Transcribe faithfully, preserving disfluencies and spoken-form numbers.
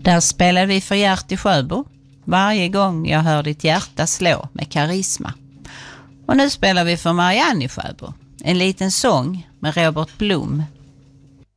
Där spelade vi för Gert i Sjöbo. Varje gång jag hör ditt hjärta slå med karisma. Och nu spelar vi för Marianne i Sjöbo. En liten sång med Robert Blom